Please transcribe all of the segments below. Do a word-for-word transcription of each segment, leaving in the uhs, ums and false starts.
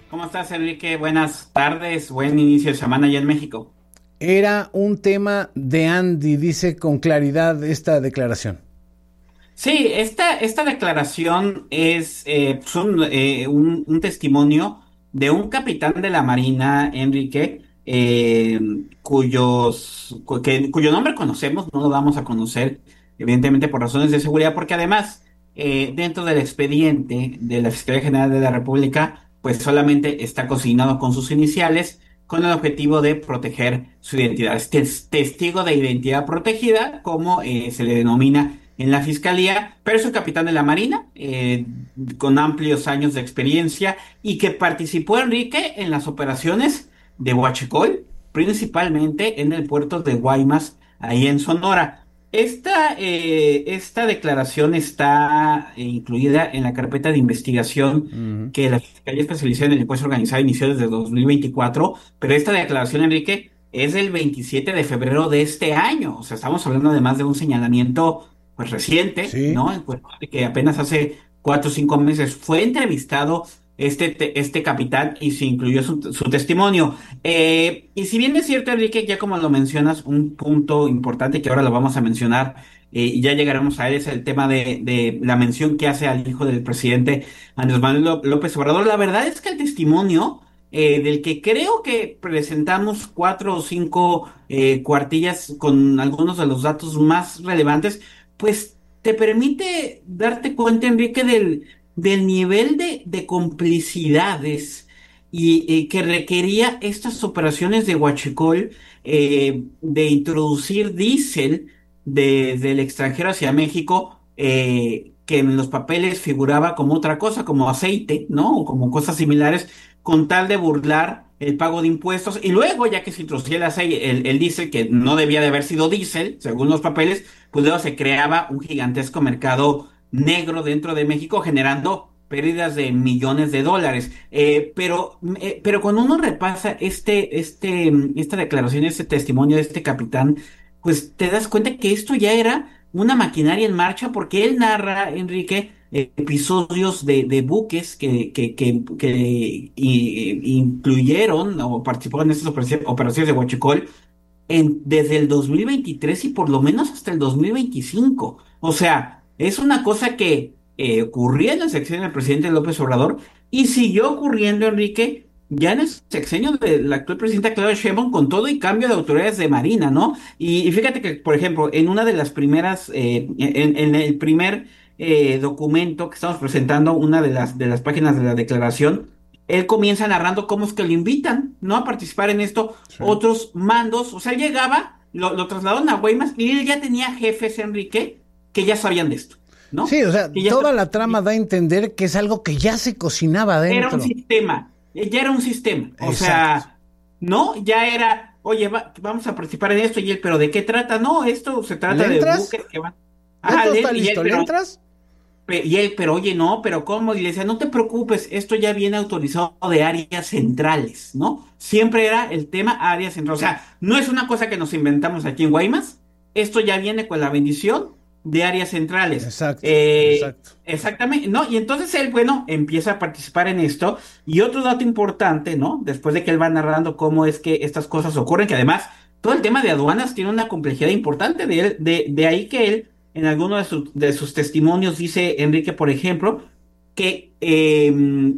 ¿Cómo estás, Enrique? Buenas tardes, buen inicio de semana allá en México. Era un tema de Andy, dice con claridad esta declaración. Sí, esta, esta declaración es eh, pues, un, eh, un- un testimonio de un capitán de la Marina, Enrique, eh, cuyos, cu- que- cuyo nombre conocemos, no lo vamos a conocer, evidentemente por razones de seguridad, porque además, eh, dentro del expediente de la Fiscalía General de la República, pues solamente está consignado con sus iniciales, con el objetivo de proteger su identidad. Es tes- testigo de identidad protegida, como eh, se le denomina en la fiscalía, pero es un capitán de la Marina, eh, con amplios años de experiencia y que participó, Enrique, en las operaciones de Huachicol, principalmente en el puerto de Guaymas, ahí en Sonora. Esta, eh, esta declaración está eh, incluida en la carpeta de investigación Ujú. que la Fiscalía Especializada en el Delincuencia Organizada inició desde dos mil veinticuatro, pero esta declaración, Enrique, es del veintisiete de febrero de este año. O sea, estamos hablando además de un señalamiento pues reciente, Sí. ¿no? En cuestión de que apenas hace cuatro o cinco meses fue entrevistado este, te- este capitán y se incluyó su, su testimonio. Eh, y si bien es cierto, Enrique, ya como lo mencionas, un punto importante que ahora lo vamos a mencionar, eh, y ya llegaremos a él, es el tema de, de la mención que hace al hijo del presidente Andrés Manuel Ló- López Obrador. La verdad es que el testimonio eh, del que creo que presentamos cuatro o cinco eh, cuartillas con algunos de los datos más relevantes, pues te permite darte cuenta, Enrique, del, del nivel de, de complicidades y, eh, que requería estas operaciones de Huachicol, eh, de introducir diésel desde el extranjero hacia México, eh, que en los papeles figuraba como otra cosa, como aceite, ¿no? O como cosas similares, con tal de burlar el pago de impuestos. Y luego, ya que se introducía el aceite, el, el diésel, que no debía de haber sido diésel, según los papeles, pues luego se creaba un gigantesco mercado negro dentro de México, generando pérdidas de millones de dólares. Eh, pero, eh, pero cuando uno repasa este, este, esta declaración, este testimonio de este capitán, pues te das cuenta que esto ya era una maquinaria en marcha, porque él narra, Enrique, eh, episodios de, de buques que, que, que, que i- incluyeron o participaron en estas operaci- operaciones de Huachicol en, desde el dos mil veintitrés y por lo menos hasta el dos mil veinticinco. O sea, es una cosa que eh, ocurría en la sección del presidente López Obrador y siguió ocurriendo, Enrique, ya en el sexenio del actual presidente Claudia Sheinbaum, con todo y cambio de autoridades de Marina, ¿no? Y, y fíjate que, por ejemplo, en una de las primeras, eh, en, en el primer eh, documento que estamos presentando, una de las, de las páginas de la declaración, él comienza narrando cómo es que lo invitan, ¿no? A participar en esto Sí. otros mandos. O sea, él llegaba, lo, lo trasladaron a Guaymas y él ya tenía jefes, Enrique, que ya sabían de esto, Sí, ¿no? o sea, Que ya toda sab- la trama da a entender que es algo que ya se cocinaba era un adentro. sistema, eh, ya era un sistema. O Exacto. sea, ¿no? Ya era, oye, va- vamos a participar en esto y él, pero ¿de qué trata? No, esto se ¿Le trata de entras? buques que van. Ya Ajá, todo de está él, y él, listo. ¿Le pero entras? Pe- Y él, pero oye, no, pero ¿cómo? Y le decía, no te preocupes, esto ya viene autorizado de áreas centrales, ¿no? Siempre era el tema áreas centrales. O sea, no es una cosa que nos inventamos aquí en Guaymas, esto ya viene con la bendición de áreas centrales. Exacto, Eh, exacto. exactamente, ¿no? Y entonces él, bueno, empieza a participar en esto. Y otro dato importante, ¿no? Después de que él va narrando cómo es que estas cosas ocurren, que además todo el tema de aduanas tiene una complejidad importante, de, él- de, de ahí que él en alguno de, su- de sus testimonios dice Enrique, por ejemplo, que eh,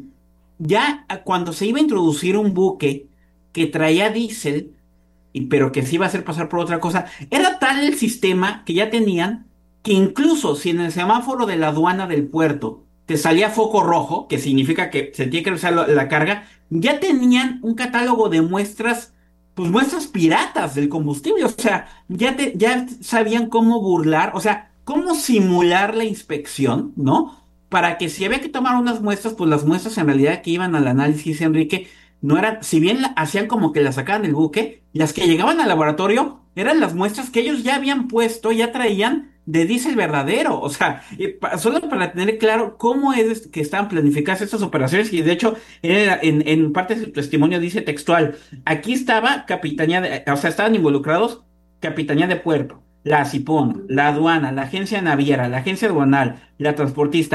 ya a- cuando se iba a introducir un buque que traía diésel, y, pero que se iba a hacer pasar por otra cosa, era tal el sistema que ya tenían que incluso si en el semáforo de la aduana del puerto te salía foco rojo, que significa que se tiene que usar la, la carga, ya tenían un catálogo de muestras, pues muestras piratas del combustible. O sea, ya, te, ya sabían cómo burlar, o sea, cómo simular la inspección, ¿no? Para que si había que tomar unas muestras, pues las muestras en realidad que iban al análisis, Enrique, no eran, si bien la- hacían como que las sacaban del buque, las que llegaban al laboratorio eran las muestras que ellos ya habían puesto, ya traían de diésel verdadero. O sea, eh, pa- solo para tener claro cómo es que estaban planificadas estas operaciones. Y de hecho, en, en, en parte de su testimonio dice textual, aquí estaba Capitanía de, o sea, estaban involucrados Capitanía de Puerto, la CIPON, la aduana, la agencia naviera, la agencia aduanal, la transportista.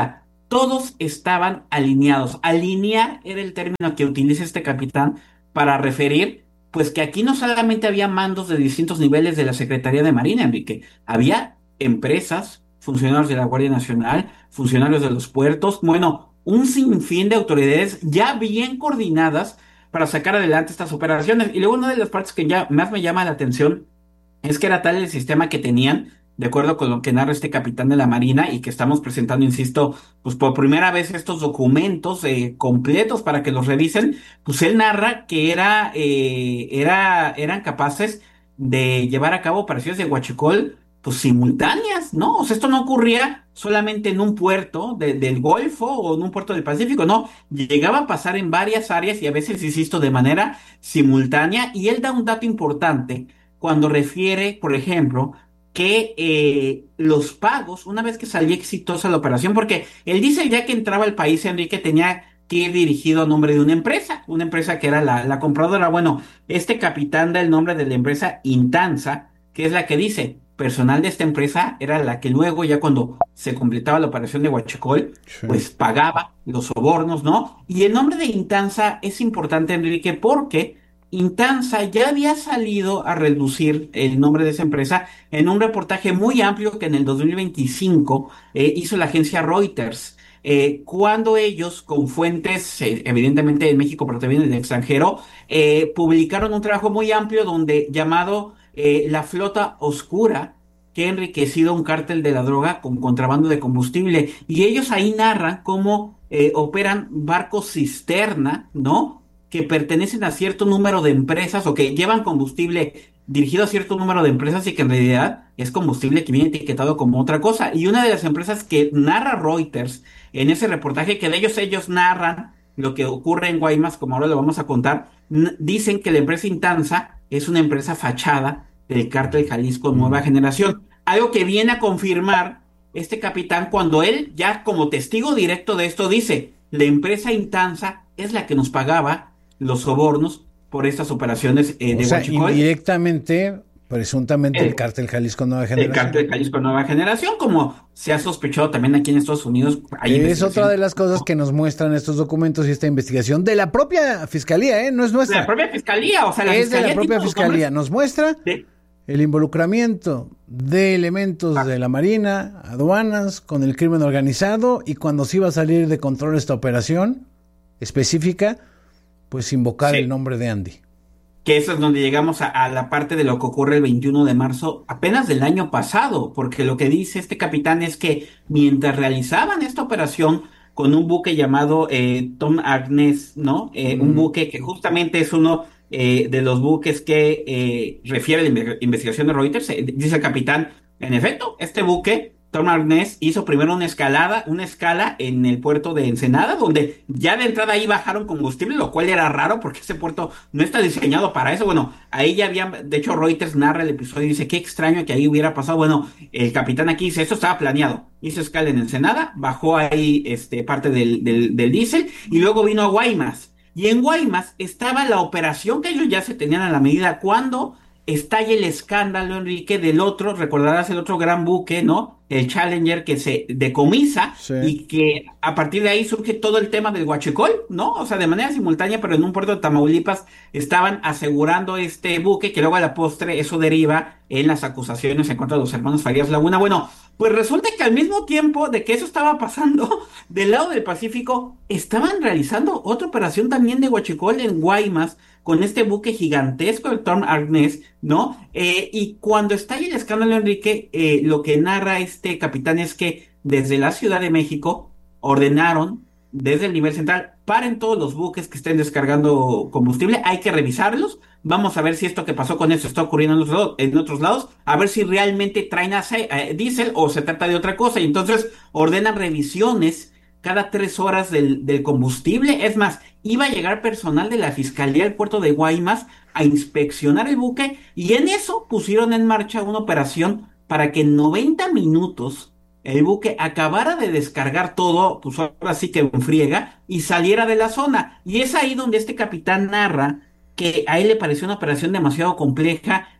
todos estaban alineados. Alinear era el término que utiliza este capitán para referir, pues que aquí no solamente había mandos de distintos niveles de la Secretaría de Marina, Enrique, había empresas, funcionarios de la Guardia Nacional, funcionarios de los puertos, bueno, un sinfín de autoridades ya bien coordinadas para sacar adelante estas operaciones. Y luego una de las partes que ya más me llama la atención es que era tal el sistema que tenían, de acuerdo con lo que narra este capitán de la Marina, y que estamos presentando, insisto, pues por primera vez estos documentos eh, completos para que los revisen, pues él narra que era, eh, era, eran capaces de llevar a cabo operaciones de huachicol, pues simultáneas, ¿no? O sea, esto no ocurría solamente en un puerto de- del Golfo o en un puerto del Pacífico, no, llegaba a pasar en varias áreas y a veces, insisto, de manera simultánea, y él da un dato importante cuando refiere, por ejemplo, que eh, los pagos, una vez que salía exitosa la operación, porque él dice ya que entraba al país, Enrique, tenía que ir dirigido a nombre de una empresa, una empresa que era la, la compradora. Bueno, este capitán da el nombre de la empresa Intanza, que es la que dice, personal de esta empresa era la que luego, ya cuando se completaba la operación de Huachicol, Sí. pues pagaba los sobornos, ¿no? Y el nombre de Intanza es importante, Enrique, porque Intanza ya había salido a reducir el nombre de esa empresa en un reportaje muy amplio que en el dos mil veinticinco eh, hizo la agencia Reuters, eh, cuando ellos, con fuentes, eh, evidentemente en México, pero también en el extranjero, eh, publicaron un trabajo muy amplio donde llamado eh, La Flota Oscura, que ha enriquecido un cártel de la droga con contrabando de combustible. Y ellos ahí narran cómo eh, operan barcos cisterna, ¿no? Que pertenecen a cierto número de empresas o que llevan combustible dirigido a cierto número de empresas y que en realidad es combustible que viene etiquetado como otra cosa. Y una de las empresas que narra Reuters en ese reportaje, que de ellos ellos narran lo que ocurre en Guaymas, como ahora lo vamos a contar, n- dicen que la empresa Intanza es una empresa fachada del cártel Jalisco Nueva Mm. Generación. Algo que viene a confirmar este capitán cuando él, ya como testigo directo de esto, dice, la empresa Intanza es la que nos pagaba los sobornos por estas operaciones eh, O de sea, Huachicol, indirectamente, presuntamente el el, cártel Jalisco Nueva el Generación. cártel de Jalisco Nueva Generación, como se ha sospechado también aquí en Estados Unidos, hay Que es otra investigaciones. de las cosas que nos muestran estos documentos y esta investigación de la propia fiscalía, ¿eh? No es La nuestra. propia fiscalía, o sea, la Es de la fiscalía tiene propia los fiscalía. nombres Nos muestra de... el involucramiento de elementos Ah, de la Marina, aduanas, con el crimen organizado, y cuando se iba a salir de control esta operación específica, pues invocar el sí. nombre de Andy. Que eso es donde llegamos a, a la parte de lo que ocurre el veintiuno de marzo, apenas del año pasado, porque lo que dice este capitán es que mientras realizaban esta operación con un buque llamado eh, Tom Agnes, ¿no? Eh, un Mm. buque que justamente es uno eh, de los buques que eh, refiere a la inve- investigación de Reuters, eh, dice el capitán, en efecto, este buque, Tom Agnes, hizo primero una escalada, una escala en el puerto de Ensenada, donde ya de entrada ahí bajaron combustible, lo cual era raro porque ese puerto no está diseñado para eso. Bueno, ahí ya había, de hecho Reuters narra el episodio y dice, qué extraño que ahí hubiera pasado. Bueno, el capitán aquí dice, esto estaba planeado. Hizo escala en Ensenada, bajó ahí este, parte del, del, del diésel y luego vino a Guaymas. Y en Guaymas estaba la operación que ellos ya se tenían a la medida cuando estalla el escándalo, Enrique, del otro, recordarás el otro gran buque, ¿no? El Challenger que se decomisa Sí. y que a partir de ahí surge todo el tema del huachicol, ¿no? O sea, de manera simultánea, pero en un puerto de Tamaulipas estaban asegurando este buque que luego a la postre eso deriva en las acusaciones en contra de los hermanos Farías Laguna. Bueno, pues resulta que al mismo tiempo de que eso estaba pasando, del lado del Pacífico, estaban realizando otra operación también de huachicol en Guaymas con este buque gigantesco, el Tom Arnés, ¿no? Eh, y cuando estalla el escándalo, Enrique, eh, lo que narra este capitán es que desde la Ciudad de México ordenaron desde el nivel central, paren todos los buques que estén descargando combustible, hay que revisarlos, vamos a ver si esto que pasó con eso está ocurriendo en otros, lados, en otros lados, a ver si realmente traen ace- eh, diésel o se trata de otra cosa, y entonces ordenan revisiones cada tres horas del, del combustible. Es más, iba a llegar personal de la Fiscalía del puerto de Guaymas a inspeccionar el buque y en eso pusieron en marcha una operación para que en noventa minutos el buque acabara de descargar todo, pues ahora sí que en friega, y saliera de la zona. Y es ahí donde este capitán narra que a él le pareció una operación demasiado compleja,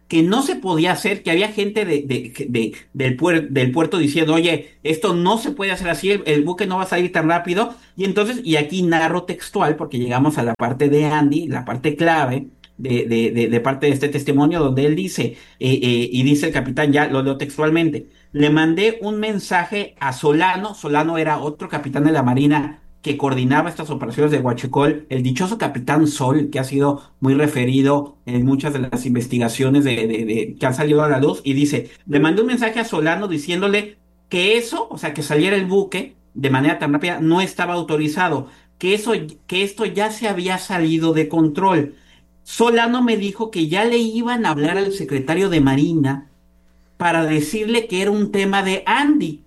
que no se podía hacer, que había gente de, de, de- del, puer- del puerto diciendo, oye, esto no se puede hacer así, el, el buque no va a salir tan rápido. Y entonces, y aquí narro textual, porque llegamos a la parte de Andy, la parte clave de, de, de, de parte de este testimonio, donde él dice, eh, eh, y dice el capitán, ya lo leo textualmente, le mandé un mensaje a Solano. Solano era otro capitán de la Marina que coordinaba estas operaciones de Huachicol, el dichoso capitán Sol, que ha sido muy referido en muchas de las investigaciones de, de- de- que han salido a la luz, y dice, le mandé un mensaje a Solano diciéndole que eso, o sea, que saliera el buque de manera tan rápida, no estaba autorizado, que eso, que esto ya se había salido de control. Solano me dijo que ya le iban a hablar al secretario de Marina para decirle que era un tema de Andy,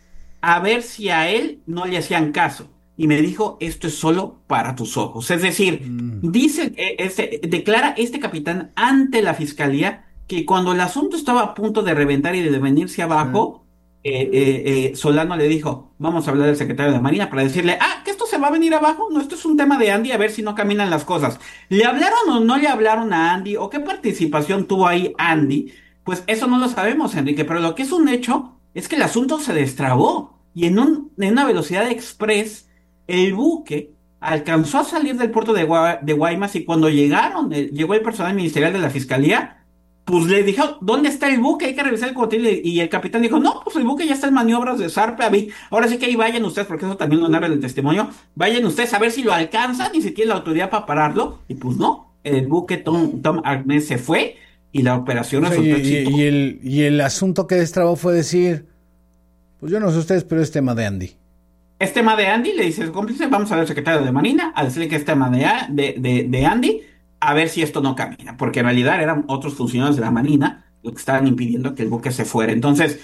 a ver si a él no le hacían caso. Y me dijo, esto es solo para tus ojos. Es decir, Mm, dice, eh, este, declara este capitán ante la fiscalía que cuando el asunto estaba a punto de reventar y de venirse sí. abajo, eh, eh, eh, Solano le dijo, vamos a hablar al secretario de Marina para decirle, ah, que esto se va a venir abajo, no, esto es un tema de Andy, a ver si no caminan las cosas. ¿Le hablaron o no le hablaron a Andy? ¿O qué participación tuvo ahí Andy? Pues eso no lo sabemos, Enrique, pero lo que es un hecho es que el asunto se destrabó y en, un, en una velocidad express, el buque alcanzó a salir del puerto de, Gua- de Guaymas, y cuando llegaron, eh, llegó el personal ministerial de la fiscalía, pues le dijo, ¿dónde está el buque? Hay que revisar el cotil. Y y el capitán dijo, no, pues el buque ya está en maniobras de zarpe. A mí, ahora sí que ahí vayan ustedes, porque eso también lo narra en el testimonio, vayan ustedes a ver si lo alcanzan y si tienen la autoridad para pararlo. Y pues no, el buque Tom, Tom Agnes se fue y la operación O sea, y, resultó y- exitosa. y el, y el asunto que destrabó fue decir, pues yo no sé ustedes, pero es tema de Andy. Es tema de Andy, le dice el cómplice, vamos a ver al secretario de Marina, a decirle que es tema de, A- de, de, de Andy, a ver si esto no camina, porque en realidad eran otros funcionarios de la Marina los que estaban impidiendo que el buque se fuera. Entonces,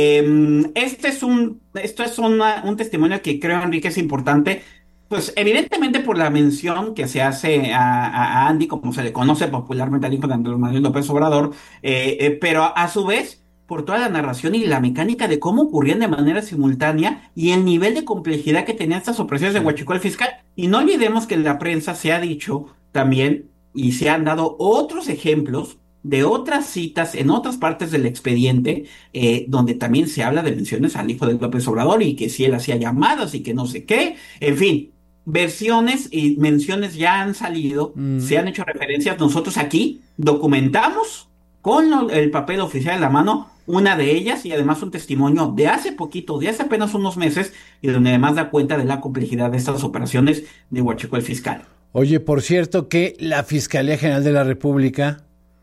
eh, este es un, esto es una- un testimonio que creo, Enrique, es importante, pues evidentemente por la mención que se hace a, a- a Andy, como se le conoce popularmente al hijo de Andrés Manuel López Obrador, eh, eh, pero a, a su vez por toda la narración y la mecánica de cómo ocurrían de manera simultánea y el nivel de complejidad que tenían estas operaciones de Sí. huachicol fiscal. Y no olvidemos que en la prensa se ha dicho también y se han dado otros ejemplos de otras citas en otras partes del expediente, eh, donde también se habla de menciones al hijo de López Obrador y que si él hacía llamadas y que no sé qué, en fin. Versiones y menciones ya han salido, Mm. se han hecho referencias. Nosotros aquí documentamos con lo- el papel oficial en la mano, una de ellas, y además un testimonio de hace poquito, de hace apenas unos meses, y donde además da cuenta de la complejidad de estas operaciones de Huachicoleo Fiscal. Oye, por cierto que la Fiscalía General de la República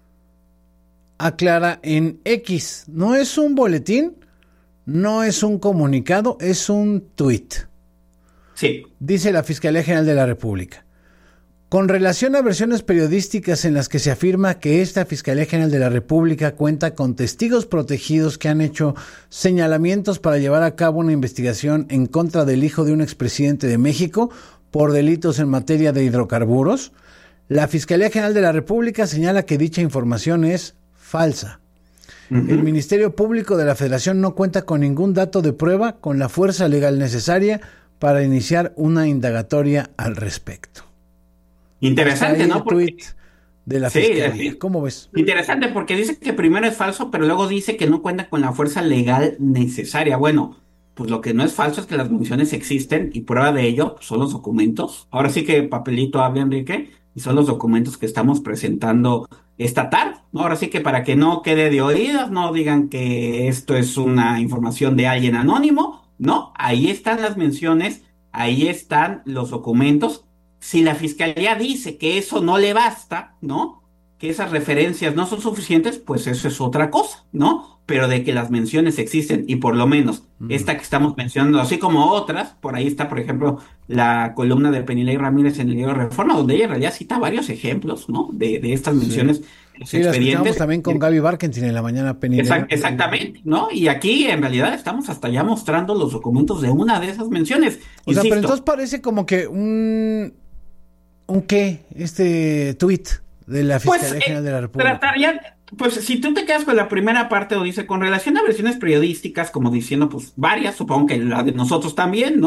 aclara en X, no es un boletín, no es un comunicado, es un tuit. Sí, Dice la Fiscalía General de la República. Con relación a versiones periodísticas en las que se afirma que esta Fiscalía General de la República cuenta con testigos protegidos que han hecho señalamientos para llevar a cabo una investigación en contra del hijo de un expresidente de México por delitos en materia de hidrocarburos, la Fiscalía General de la República señala que dicha información es falsa. ujú. El Ministerio Público de la Federación no cuenta con ningún dato de prueba con la fuerza legal necesaria para iniciar una indagatoria al respecto. Interesante, Está ahí ¿no? el Porque, tuit de la sí, Fiscalía. eh, ¿Cómo ves? interesante porque dice que primero es falso, pero luego dice que no cuenta con la fuerza legal necesaria. Bueno, pues lo que no es falso es que las municiones existen y prueba de ello son los documentos. Ahora sí que papelito habla, Enrique, y son los documentos que estamos presentando esta tarde, ¿no? Ahora sí que para que no quede de oídas, no digan que esto es una información de alguien anónimo, no, ahí están las menciones, ahí están los documentos. Si la fiscalía dice que eso no le basta, ¿no? Que esas referencias no son suficientes, pues eso es otra cosa, ¿no? Pero de que las menciones existen y por lo menos Mm. esta que estamos mencionando, así como otras, por ahí está, por ejemplo, la columna de Penilei Ramírez en el libro Reforma, donde ella en realidad cita varios ejemplos, ¿no? De, de estas menciones en los Sí, la escuchamos expedientes. también con Gaby Barkentin en la mañana, Penny. Exact- exactamente, ¿no? Y aquí en realidad estamos hasta ya mostrando los documentos de una de esas menciones. O sea, pero Insisto, entonces parece como que un... ¿Un qué? Este tuit de la pues Fiscalía eh, General de la República. trataría, pues si tú te quedas con la primera parte o dice con relación a versiones periodísticas, como diciendo, pues varias, supongo que la de nosotros también, ¿no?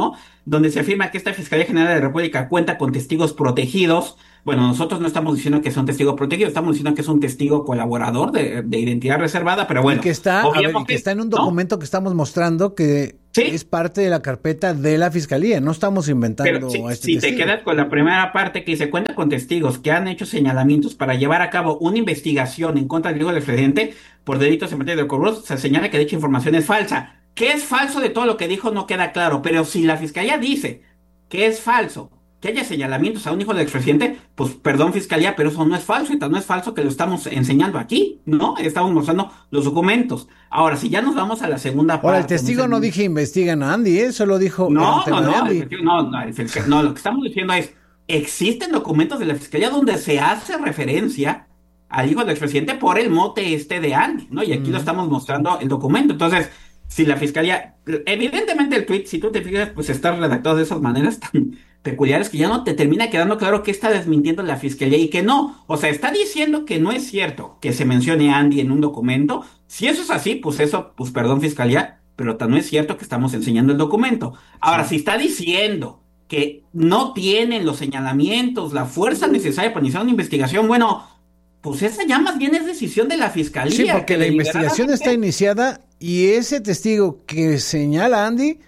donde se afirma que esta Fiscalía General de la República cuenta con testigos protegidos. Bueno, nosotros no estamos diciendo que es un testigo protegido, estamos diciendo que es un testigo colaborador de, de identidad reservada, pero bueno. Y que está, a ver, y que está en un documento, ¿no?, que estamos mostrando que ¿sí?, es parte de la carpeta de la Fiscalía, no estamos inventando pero si, a este si testigo. te quedas con la primera parte que dice, cuenta con testigos que han hecho señalamientos para llevar a cabo una investigación en contra del hijo del presidente por delitos en materia de corrupción, se señala que dicha información es falsa. ¿Qué es falso de todo lo que dijo? No queda claro, pero si la Fiscalía dice que es falso que haya señalamientos a un hijo del expresidente, pues perdón, Fiscalía, pero eso no es falso, y no es falso que lo estamos enseñando aquí, ¿no? Estamos mostrando los documentos. Ahora, si ya nos vamos a la segunda parte... Ahora, el testigo no, no dije investigan a Andy, ¿eh? Solo dijo... No, no, no, Andy. no, no, no, lo que estamos diciendo es, existen documentos de la Fiscalía donde se hace referencia al hijo del expresidente por el mote este de Andy, ¿no? Y aquí mm. lo estamos mostrando el documento. Entonces, si la Fiscalía... Evidentemente el tweet, si tú te fijas, pues está redactado de esas maneras tan peculiares que ya no te termina quedando claro que está desmintiendo la Fiscalía y que no. O sea, está diciendo que no es cierto que se mencione a Andy en un documento. Si eso es así, pues eso, pues perdón, Fiscalía, pero no es cierto que estamos enseñando el documento. Ahora, sí. si está diciendo que no tienen los señalamientos, la fuerza necesaria para iniciar una investigación, bueno, pues esa ya más bien es decisión de la Fiscalía. Sí, porque la investigación está iniciada y ese testigo que señala a Andy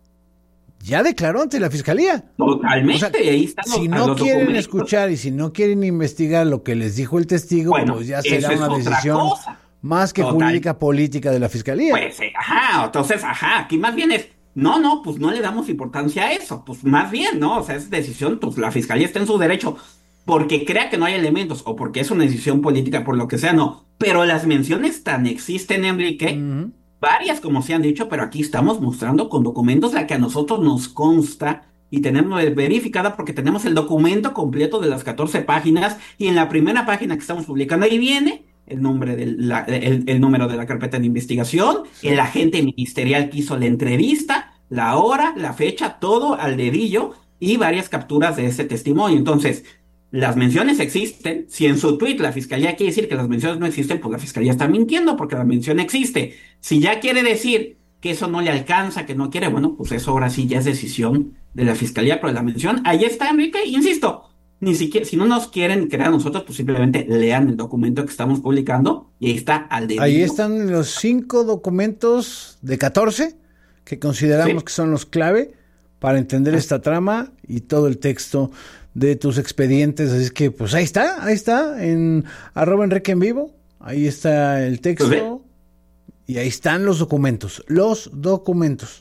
ya declaró ante la Fiscalía. Totalmente, o sea, ahí están los, si no los quieren documentos. escuchar y si no quieren investigar lo que les dijo el testigo, bueno, pues ya será una decisión cosa. más que Total. jurídica política de la Fiscalía. Pues, eh, ajá, entonces, ajá, aquí más bien es, no, no, pues no le damos importancia a eso, pues más bien, ¿no? O sea, es decisión, pues la Fiscalía está en su derecho, porque crea que no hay elementos, o porque es una decisión política, por lo que sea, no. Pero las menciones tan existen, Enrique, uh-huh. varias como se han dicho, pero aquí estamos mostrando con documentos la que a nosotros nos consta y tenemos verificada porque tenemos el documento completo de las catorce páginas y en la primera página que estamos publicando ahí viene el nombre de la, el, el número de la carpeta de investigación, sí. el agente ministerial que hizo la entrevista, la hora, la fecha, todo al dedillo y varias capturas de ese testimonio. Entonces, las menciones existen. Si en su tweet la Fiscalía quiere decir que las menciones no existen, pues la Fiscalía está mintiendo porque la mención existe. Si ya quiere decir que eso no le alcanza, que no quiere, bueno, pues eso ahora sí ya es decisión de la Fiscalía, pero la mención, ahí está, Enrique, insisto, ni siquiera, si no nos quieren creer a nosotros, pues simplemente lean el documento que estamos publicando y ahí está al dedillo. Ahí están los cinco documentos de catorce que consideramos sí. que son los clave para entender ah. esta trama y todo el texto de tus expedientes, así es que pues ahí está, ahí está, en arroba Enrique en vivo, ahí está el texto pues y ahí están los documentos, los documentos.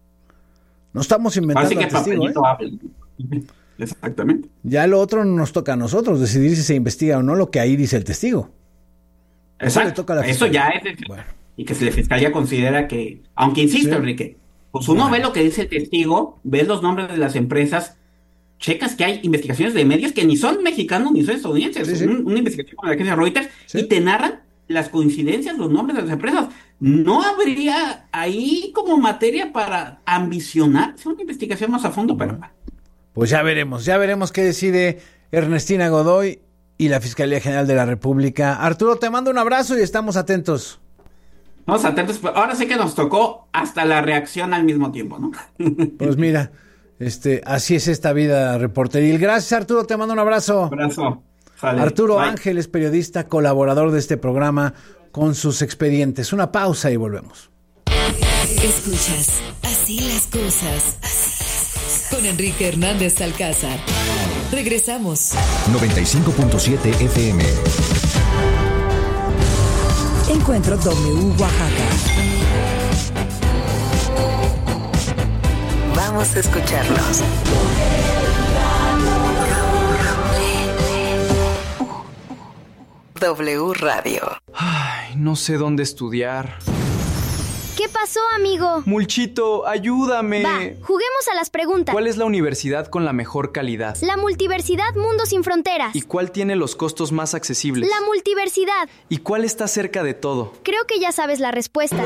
No estamos inventando al testigo, ¿eh? Exactamente. Ya lo otro nos toca a nosotros, decidir si se investiga o no lo que ahí dice el testigo. Exacto, eso, le toca a la eso ya es, el... bueno. y que si la Fiscalía considera que, aunque insisto, sí. Enrique, pues uno bueno. ve lo que dice el testigo, ves los nombres de las empresas, checas que hay investigaciones de medios que ni son mexicanos ni son estadounidenses, sí, sí. Un, una investigación con la agencia Reuters sí. y te narran las coincidencias, los nombres de las empresas. ¿No habría ahí como materia para ambicionar hacer una investigación más a fondo? Bueno. Pero pues ya veremos, ya veremos qué decide Ernestina Godoy y la Fiscalía General de la República. Arturo, te mando un abrazo y estamos atentos. Estamos atentos, ahora sí que nos tocó hasta la reacción al mismo tiempo, ¿no? Pues mira, este, así es esta vida reporteril. Gracias, Arturo, te mando un abrazo. Un abrazo. Sale. Arturo Bye. Ángeles, periodista, colaborador de este programa con sus expedientes. Una pausa y volvemos. Escuchas Así las cosas. Así las cosas. Con Enrique Hernández Alcázar. Regresamos. noventa y cinco punto siete F M. Encuentro W Oaxaca. Vamos a escucharlos. W Radio. Ay, no sé dónde estudiar. ¿Qué pasó, amigo? Mulchito, ayúdame. Va, juguemos a las preguntas. ¿Cuál es la universidad con la mejor calidad? La Multiversidad Mundo Sin Fronteras. ¿Y cuál tiene los costos más accesibles? La Multiversidad. ¿Y cuál está cerca de todo? Creo que ya sabes la respuesta.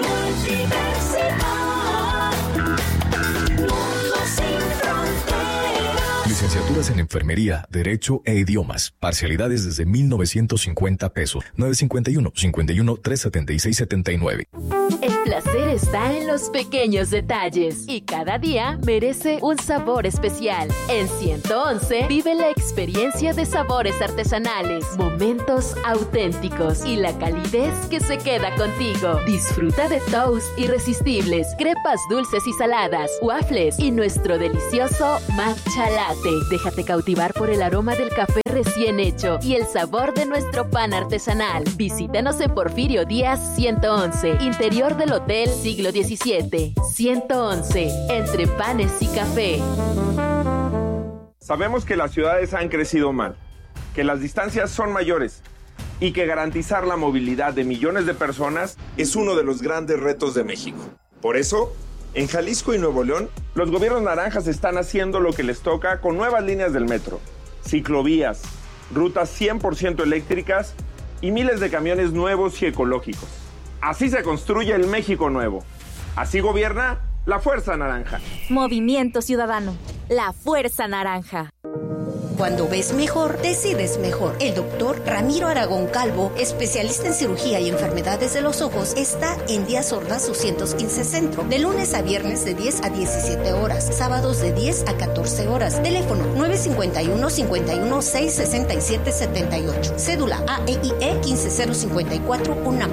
Licenciatura Dudas en enfermería, derecho e idiomas. Parcialidades desde mil novecientos cincuenta pesos. nueve cinco uno, cinco uno, tres siete seis, siete nueve. El placer está en los pequeños detalles y cada día merece un sabor especial. En ciento once vive la experiencia de sabores artesanales, momentos auténticos y la calidez que se queda contigo. Disfruta de toast irresistibles, crepas dulces y saladas, waffles y nuestro delicioso matcha latte. Déjate cautivar por el aroma del café recién hecho y el sabor de nuestro pan artesanal. Visítanos en Porfirio Díaz ciento once, interior del Hotel Siglo diecisiete. ciento once, entre panes y café. Sabemos que las ciudades han crecido mal, que las distancias son mayores y que garantizar la movilidad de millones de personas es uno de los grandes retos de México. Por eso, en Jalisco y Nuevo León, los gobiernos naranjas están haciendo lo que les toca con nuevas líneas del metro, ciclovías, rutas cien por ciento eléctricas y miles de camiones nuevos y ecológicos. Así se construye el México nuevo. Así gobierna la Fuerza Naranja. Movimiento Ciudadano, la Fuerza Naranja. Cuando ves mejor, decides mejor. El doctor Ramiro Aragón Calvo, especialista en cirugía y enfermedades de los ojos, está en Díaz Ordaz doscientos quince Centro, de lunes a viernes de diez a diecisiete horas, sábados de diez a catorce horas. Teléfono nueve cinco uno, cinco uno seis, seis siete siete ocho. Cédula A E I E uno cinco cero cinco cuatro UNAM.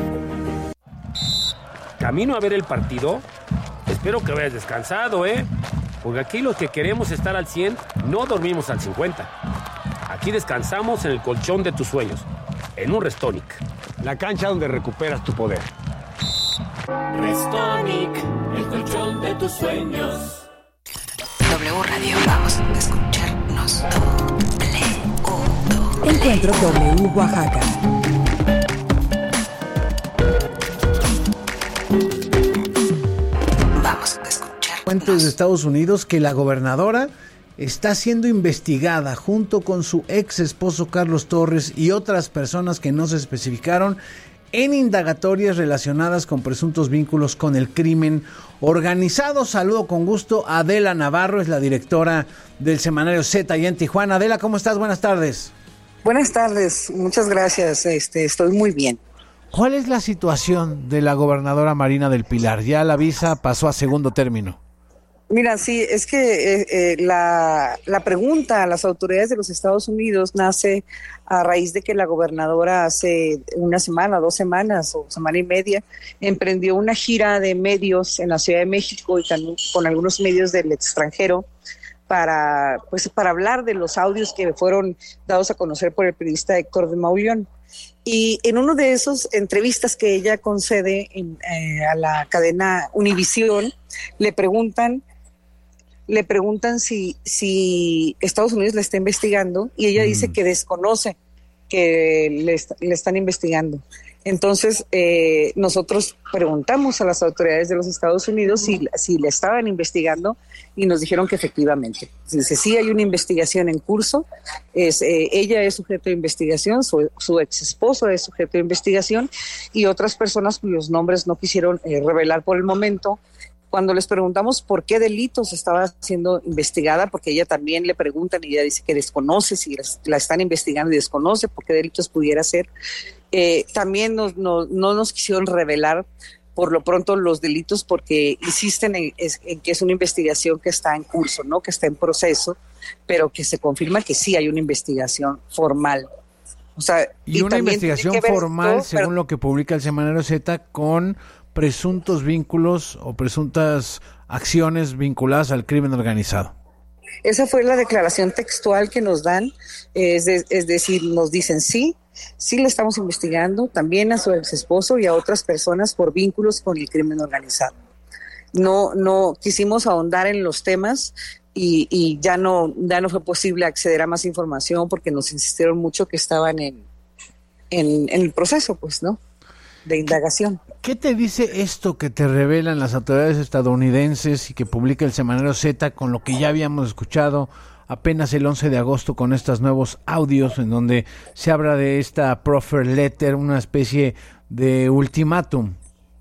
¿Camino a ver el partido? Espero que vayas descansado, ¿eh? Porque aquí los que queremos estar al cien no dormimos al cincuenta. Aquí descansamos en el colchón de tus sueños, en un Restonic. La cancha donde recuperas tu poder. Restonic, el colchón de tus sueños. W Radio, vamos a escucharnos. W. Encuentro W Oaxaca. Fuentes de Estados Unidos que la gobernadora está siendo investigada junto con su ex esposo Carlos Torres y otras personas que no se especificaron en indagatorias relacionadas con presuntos vínculos con el crimen organizado. Saludo con gusto a Adela Navarro, es la directora del semanario Z allá en Tijuana. Adela, ¿cómo estás? Buenas tardes. Buenas tardes, muchas gracias, este, estoy muy bien. ¿Cuál es la situación de la gobernadora Marina del Pilar? Ya la visa pasó a segundo término. Mira, sí, es que eh, eh, la, la pregunta a las autoridades de los Estados Unidos nace a raíz de que la gobernadora hace una semana, dos semanas o semana y media emprendió una gira de medios en la Ciudad de México y también con algunos medios del extranjero para, pues, para hablar de los audios que fueron dados a conocer por el periodista Héctor de Mauleón. Y en uno de esos entrevistas que ella concede en, eh, a la cadena Univisión, le preguntan le preguntan si, si Estados Unidos la está investigando y ella mm. dice que desconoce que le, le están investigando. Entonces, eh, nosotros preguntamos a las autoridades de los Estados Unidos si, si le estaban investigando y nos dijeron que efectivamente. Dice, sí hay una investigación en curso, es, eh, ella es sujeto de investigación, su, su ex esposo es sujeto de investigación y otras personas cuyos nombres no quisieron eh, revelar por el momento. Cuando les preguntamos por qué delitos estaba siendo investigada, porque ella también le preguntan y ella dice que desconoce si la están investigando y desconoce por qué delitos pudiera ser, eh, también nos, no, no nos quisieron revelar por lo pronto los delitos porque insisten en, en que es una investigación que está en curso, ¿no? Que está en proceso, pero que se confirma que sí hay una investigación formal. O sea, y, y una investigación formal, esto, según pero, lo que publica el semanario Z, con presuntos vínculos o presuntas acciones vinculadas al crimen organizado. Esa fue la declaración textual que nos dan, es, de, es decir, nos dicen sí, sí le estamos investigando también a su ex esposo y a otras personas por vínculos con el crimen organizado. No, no quisimos ahondar en los temas y, y ya no, ya no fue posible acceder a más información porque nos insistieron mucho que estaban en, en, en el proceso, pues, ¿no? De indagación. ¿Qué te dice esto que te revelan las autoridades estadounidenses y que publica el semanario Z con lo que ya habíamos escuchado apenas el once de agosto con estos nuevos audios en donde se habla de esta proffer letter, una especie de ultimátum?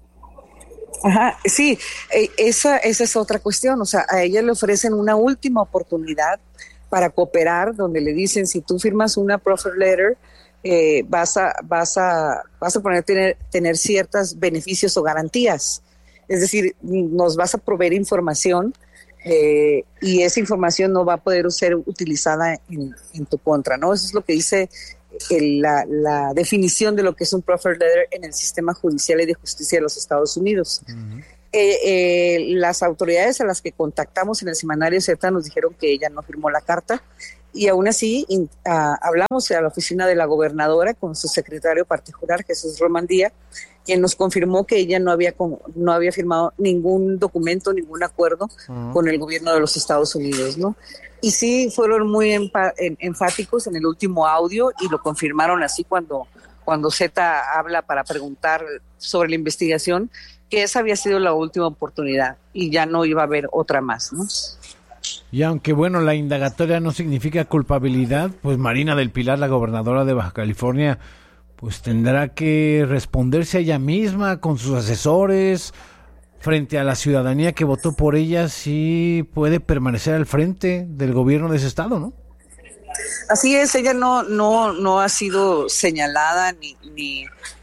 Ajá, sí, esa, esa es otra cuestión, o sea, a ella le ofrecen una última oportunidad para cooperar, donde le dicen, si tú firmas una proffer letter, eh, vas a vas a vas a poder tener tener ciertos beneficios o garantías. Es decir, nos vas a proveer información eh, y esa información no va a poder ser utilizada en, en tu contra, ¿no? Eso es lo que dice el, la, la definición de lo que es un proffer letter en el sistema judicial y de justicia de los Estados Unidos. Uh-huh. Eh, eh, las autoridades a las que contactamos en el semanario Z nos dijeron que ella no firmó la carta y aún así in, a, hablamos a la oficina de la gobernadora con su secretario particular, Jesús Romandía, quien nos confirmó que ella no había, no había firmado ningún documento, ningún acuerdo uh-huh. con el gobierno de los Estados Unidos, ¿no? Y sí fueron muy empa- en, enfáticos en el último audio y lo confirmaron así cuando, cuando Z habla para preguntar sobre la investigación, que esa había sido la última oportunidad y ya no iba a haber otra más, ¿no? Y aunque, bueno, la indagatoria no significa culpabilidad, pues Marina del Pilar, la gobernadora de Baja California, pues tendrá que responderse a ella misma con sus asesores frente a la ciudadanía que votó por ella, si puede permanecer al frente del gobierno de ese estado, ¿no? Así es, ella no no no ha sido señalada ni ni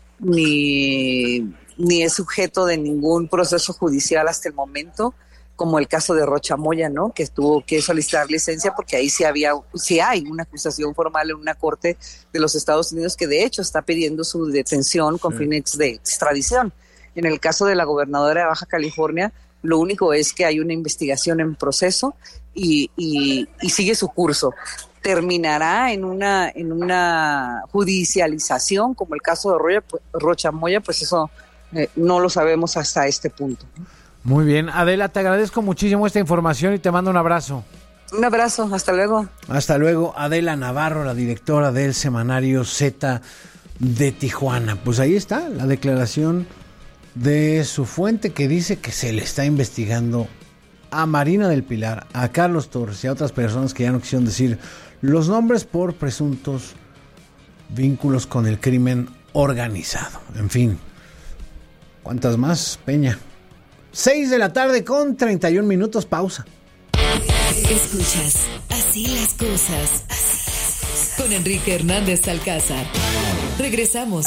ni ni es sujeto de ningún proceso judicial hasta el momento, como el caso de Rocha Moya, ¿no? Que tuvo que solicitar licencia porque ahí sí había, sí hay una acusación formal en una corte de los Estados Unidos que de hecho está pidiendo su detención con sí. fines de extradición. En el caso de la gobernadora de Baja California, lo único es que hay una investigación en proceso y, y, y sigue su curso. Terminará en una en una judicialización, como el caso de Rocha, Rocha Moya, pues eso eh, no lo sabemos hasta este punto. Muy bien, Adela, te agradezco muchísimo esta información y te mando un abrazo. Un abrazo, hasta luego. Hasta luego, Adela Navarro, la directora del semanario Z de Tijuana. Pues ahí está la declaración de su fuente que dice que se le está investigando a Marina del Pilar, a Carlos Torres y a otras personas que ya no quisieron decir los nombres por presuntos vínculos con el crimen organizado. En fin, ¿cuántas más, Peña? seis de la tarde con treinta y un minutos, pausa. Escuchas Así las cosas, así las cosas, con Enrique Hernández Alcázar. Regresamos.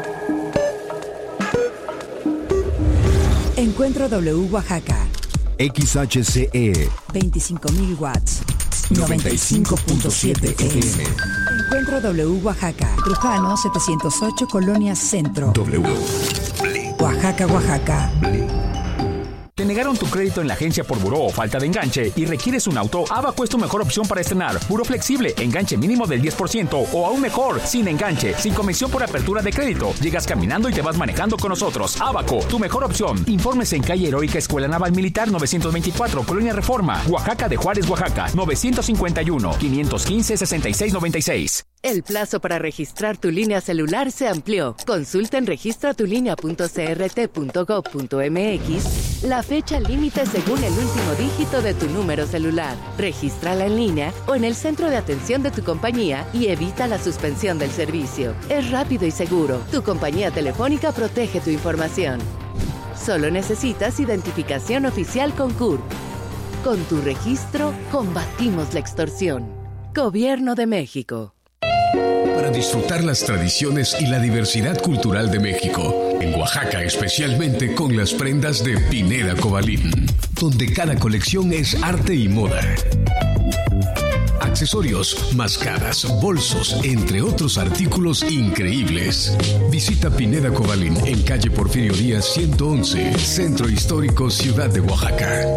Encuentro W Oaxaca. X H C E. veinticinco mil watts. noventa y cinco punto siete F M. Encuentro W Oaxaca. Trujano setecientos ocho, Colonia Centro. W. Oaxaca, Oaxaca. ¿Te negaron tu crédito en la agencia por buró o falta de enganche y requieres un auto? Abaco es tu mejor opción para estrenar. Buró flexible, enganche mínimo del diez por ciento o aún mejor, sin enganche, sin comisión por apertura de crédito. Llegas caminando y te vas manejando con nosotros. Abaco, tu mejor opción. Informes en calle Heroica Escuela Naval Militar novecientos veinticuatro, Colonia Reforma, Oaxaca de Juárez, Oaxaca, novecientos cincuenta y uno, quinientos quince, sesenta y seis noventa y seis. El plazo para registrar tu línea celular se amplió. Consulta en registra tu línea punto c r t punto gov punto m x la fecha límite según el último dígito de tu número celular. Regístrala en línea o en el centro de atención de tu compañía y evita la suspensión del servicio. Es rápido y seguro. Tu compañía telefónica protege tu información. Solo necesitas identificación oficial con C U R P. Con tu registro, combatimos la extorsión. Gobierno de México. Para disfrutar las tradiciones y la diversidad cultural de México, en Oaxaca especialmente con las prendas de Pineda Cobalín, donde cada colección es arte y moda. Accesorios, máscaras, bolsos, entre otros artículos increíbles. Visita Pineda Cobalín en calle Porfirio Díaz ciento once, Centro Histórico, Ciudad de Oaxaca.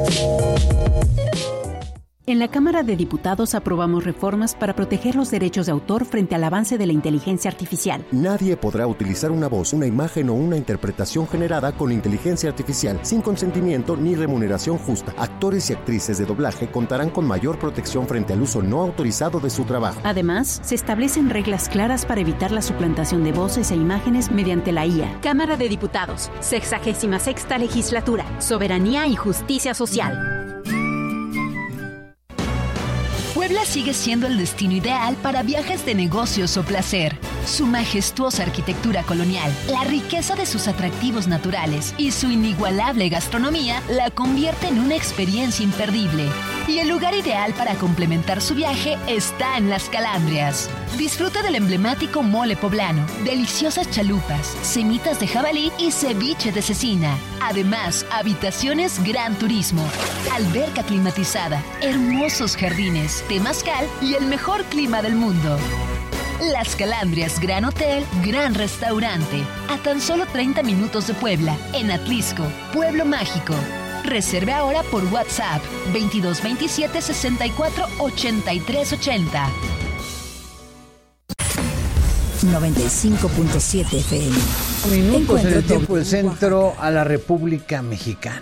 En la Cámara de Diputados aprobamos reformas para proteger los derechos de autor frente al avance de la inteligencia artificial. Nadie podrá utilizar una voz, una imagen o una interpretación generada con inteligencia artificial sin consentimiento ni remuneración justa. Actores y actrices de doblaje contarán con mayor protección frente al uso no autorizado de su trabajo. Además, se establecen reglas claras para evitar la suplantación de voces e imágenes mediante la I A. Cámara de Diputados, sexagésima sexta legislatura, soberanía y justicia social. Puebla Puebla sigue siendo el destino ideal para viajes de negocios o placer. Su majestuosa arquitectura colonial, la riqueza de sus atractivos naturales y su inigualable gastronomía la convierte en una experiencia imperdible. Y el lugar ideal para complementar su viaje está en Las Calandrias. Disfruta del emblemático mole poblano, deliciosas chalupas, semitas de jabalí y ceviche de cecina. Además, habitaciones Gran Turismo, alberca climatizada, hermosos jardines, temazcal y el mejor clima del mundo. Las Calandrias Gran Hotel, Gran Restaurante, a tan solo treinta minutos de Puebla, en Atlisco, Pueblo Mágico. Reserve ahora por WhatsApp veintidós veintisiete sesenta y cuatro ochenta y tres ochenta. noventa y cinco punto siete F M. Minutos en el tiempo del centro a la República Mexicana.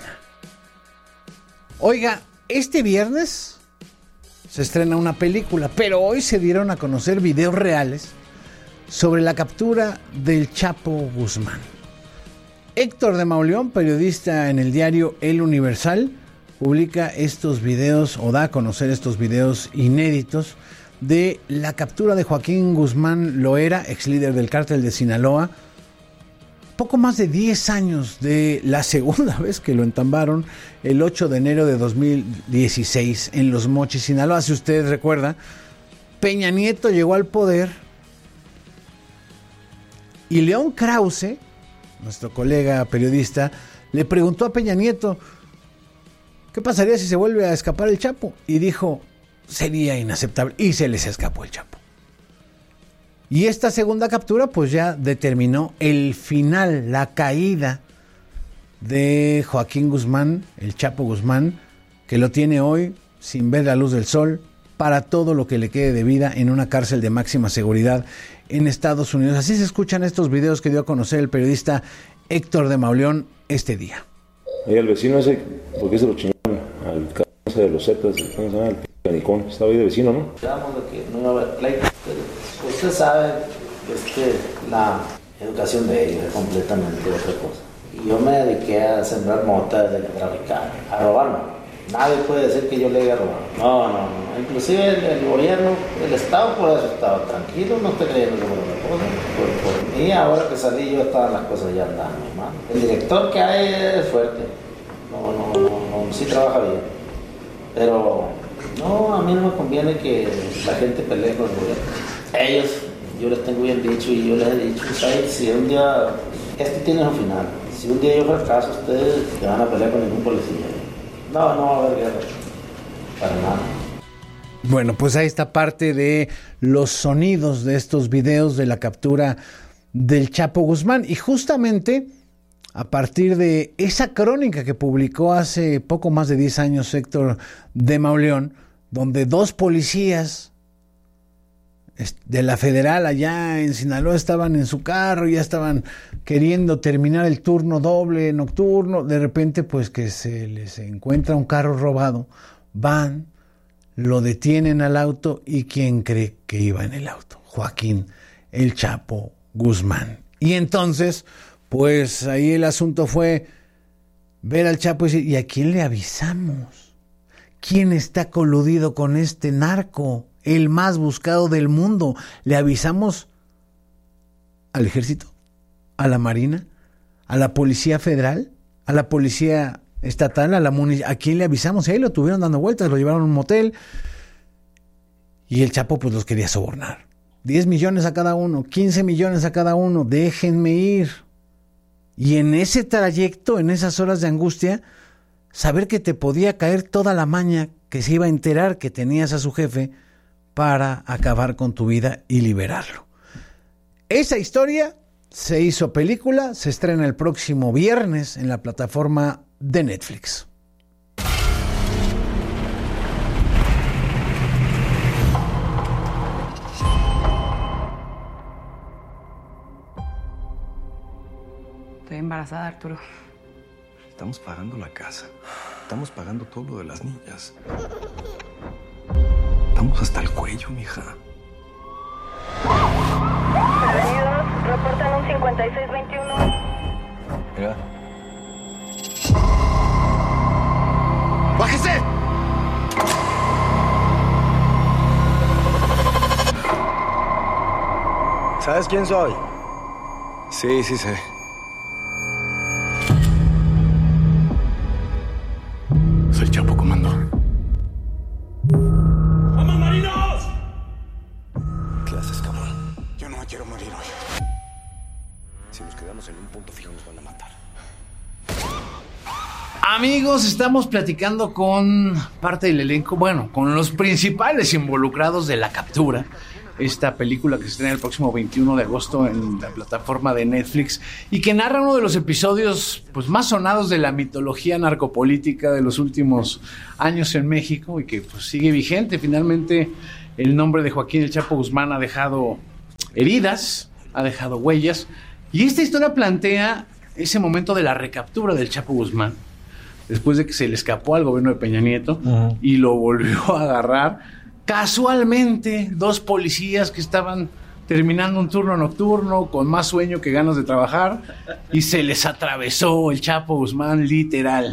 Oiga, este viernes se estrena una película, pero hoy se dieron a conocer videos reales sobre la captura del Chapo Guzmán. Héctor de Mauleón, periodista en el diario El Universal, publica estos videos o da a conocer estos videos inéditos de la captura de Joaquín Guzmán Loera, ex líder del cártel de Sinaloa, poco más de diez años de la segunda vez que lo entambaron, el ocho de enero de dos mil dieciséis en Los Mochis, Sinaloa. Si usted recuerda, Peña Nieto llegó al poder y León Krause, nuestro colega periodista, le preguntó a Peña Nieto ¿qué pasaría si se vuelve a escapar el Chapo? Y dijo, sería inaceptable, y se les escapó el Chapo. Y esta segunda captura pues ya determinó el final, la caída de Joaquín Guzmán, el Chapo Guzmán, que lo tiene hoy sin ver la luz del sol para todo lo que le quede de vida en una cárcel de máxima seguridad en Estados Unidos. Así se escuchan estos videos que dio a conocer el periodista Héctor de Mauleón este día. Oye, el vecino ese, ¿por qué se lo chingaron al c*** ese de los Zetas? ¿Cómo se llama? El canicón. Estaba ahí de vecino, ¿no? Quedamos de que no iba a haber pleito. Usted sabe este, la educación de ellos es completamente otra cosa. Y yo me dediqué a sembrar mota, de traficar, a robar no. Nadie puede decir que yo le haya robado. No, no, no. Inclusive el, el gobierno, el Estado por eso estaba tranquilo, no estoy creyendo que por otra cosa. Por, por mí, ahora que salí yo estaban las cosas ya andando, hermano. El director que hay es fuerte. No, no, no, no, sí trabaja bien. Pero no, a mí no me conviene que la gente pelee con el gobierno. Ellos, yo les tengo bien dicho y yo les he dicho, ¿sabes? Si un día, esto tiene un final. Si un día yo fracaso, ustedes te van a pelear con ningún policía. No, no va a haber guerra. Para nada. Bueno, pues ahí está parte de los sonidos de estos videos de la captura del Chapo Guzmán. Y justamente a partir de esa crónica que publicó hace poco más de diez años Héctor de Mauleón, donde dos policías de la Federal allá en Sinaloa estaban en su carro, ya estaban queriendo terminar el turno doble nocturno, de repente pues que se les encuentra un carro robado, van, lo detienen al auto y ¿quién cree que iba en el auto? Joaquín el Chapo Guzmán. Y entonces pues ahí el asunto fue ver al Chapo y decir, ¿y a quién le avisamos? ¿Quién está coludido con este narco? El más buscado del mundo. ¿Le avisamos al ejército? ¿A la marina? ¿A la policía federal? ¿A la policía estatal? ¿A la munic- ¿A quién le avisamos? Y ahí lo tuvieron dando vueltas, lo llevaron a un motel. Y el Chapo pues los quería sobornar. diez millones a cada uno, quince millones a cada uno. Déjenme ir. Y en ese trayecto, en esas horas de angustia, saber que te podía caer toda la maña, que se iba a enterar que tenías a su jefe para acabar con tu vida y liberarlo. Esa historia se hizo película, se estrena el próximo viernes en la plataforma de Netflix. Estoy embarazada, Arturo. Estamos pagando la casa. Estamos pagando todo lo de las niñas. Estamos hasta el cuello, mija. Bienvenidos, reportan un cincuenta y seis veintiuno. Mira. ¡Bájese! ¿Sabes quién soy? Sí, sí sé. Soy el Chapo, comando. ¡Vamos, marinos! ¿Qué haces, cabrón? Yo no me quiero morir hoy. Si nos quedamos en un punto fijo nos van a matar. Amigos, estamos platicando con parte del elenco, bueno, con los principales involucrados de La Captura, esta película que se estrena el próximo veintiuno de agosto en la plataforma de Netflix y que narra uno de los episodios pues, más sonados de la mitología narcopolítica de los últimos años en México y que pues, sigue vigente. Finalmente, el nombre de Joaquín El Chapo Guzmán ha dejado heridas, ha dejado huellas, y esta historia plantea ese momento de la recaptura del Chapo Guzmán, después de que se le escapó al gobierno de Peña Nieto uh-huh. y lo volvió a agarrar. Casualmente, dos policías que estaban terminando un turno nocturno con más sueño que ganas de trabajar y se les atravesó el Chapo Guzmán, literal.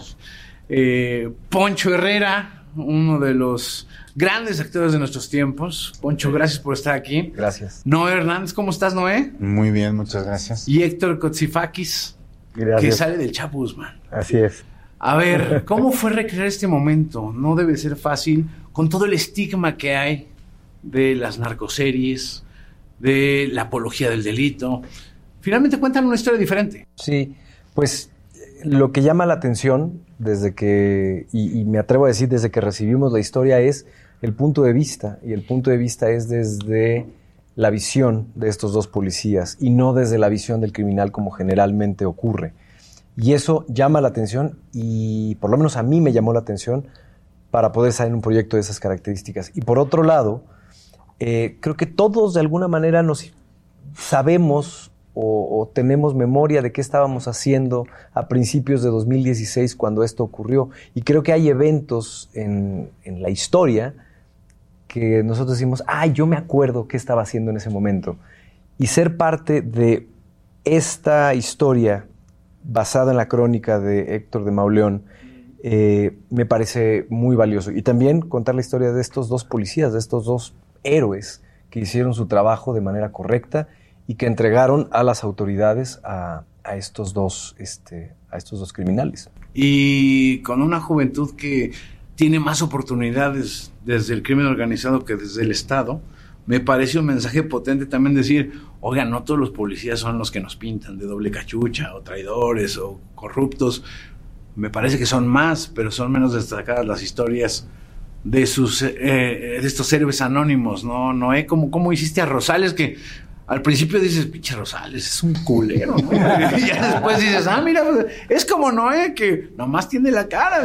Eh, Poncho Herrera, uno de los grandes actores de nuestros tiempos. Poncho, gracias por estar aquí. Gracias. Noé Hernández, ¿cómo estás, Noé? Muy bien, muchas gracias. Y Héctor Kotsifakis, gracias. Que sale del Chapo Guzmán. Así es. A ver, ¿cómo fue recrear este momento? No debe ser fácil con todo el estigma que hay de las narcoseries, de la apología del delito. Finalmente cuentan una historia diferente. Sí, pues lo que llama la atención desde que, y, y me atrevo a decir desde que recibimos la historia, es el punto de vista. Y el punto de vista es desde la visión de estos dos policías y no desde la visión del criminal como generalmente ocurre. Y eso llama la atención y por lo menos a mí me llamó la atención para poder salir en un proyecto de esas características. Y por otro lado, eh, creo que todos de alguna manera nos sabemos o, o tenemos memoria de qué estábamos haciendo a principios de dos mil dieciséis cuando esto ocurrió. Y creo que hay eventos en, en la historia que nosotros decimos, ay, yo me acuerdo qué estaba haciendo en ese momento. Y ser parte de esta historia basada en la crónica de Héctor de Mauleón, eh, me parece muy valioso. Y también contar la historia de estos dos policías, de estos dos héroes que hicieron su trabajo de manera correcta y que entregaron a las autoridades a, a, estos, dos, este, a estos dos criminales. Y con una juventud que tiene más oportunidades desde el crimen organizado que desde el Estado, me parece un mensaje potente también decir, oigan, no todos los policías son los que nos pintan de doble cachucha o traidores o corruptos. Me parece que son más, pero son menos destacadas las historias de sus eh, de estos héroes anónimos, ¿no? Noé, ¿cómo, cómo hiciste a Rosales? Que al principio dices, pinche Rosales, es un culero, ¿no? Y ya después dices, ah, mira, es como Noé, que nomás tiene la cara,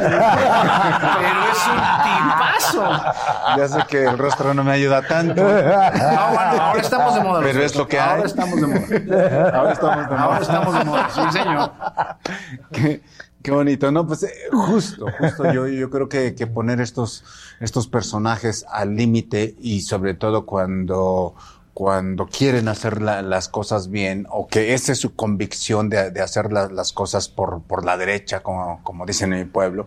pero es un tipazo. Ya sé que el rostro no me ayuda tanto. No, bueno, ahora estamos de moda. Pero es lo que ahora hay. Ahora estamos de moda. Ahora estamos de moda. Ahora estamos de moda, sí, señor. Qué, qué bonito, ¿no? Pues eh, justo, justo yo, yo creo que, que poner estos, estos personajes al límite y sobre todo cuando... cuando quieren hacer la, las cosas bien o que esa es su convicción de, de hacer la, las cosas por, por la derecha, como, como dicen en mi pueblo,